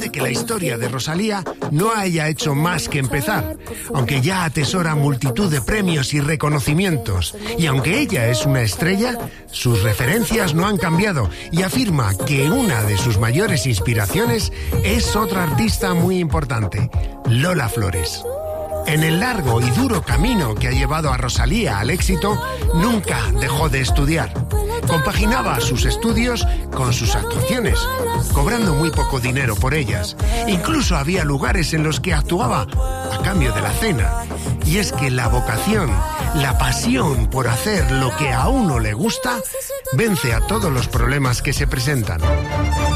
puede que la historia de Rosalía no haya hecho más que empezar, aunque ya atesora multitud de premios y reconocimientos. Y aunque ella es una estrella, sus referencias no han cambiado y afirma que una de sus mayores inspiraciones es otra artista muy importante, Lola Flores. En el largo y duro camino que ha llevado a Rosalía al éxito, nunca dejó de estudiar. Compaginaba sus estudios con sus actuaciones, cobrando muy poco dinero por ellas. Incluso había lugares en los que actuaba a cambio de la cena. Y es que la vocación, la pasión por hacer lo que a uno le gusta, vence a todos los problemas que se presentan.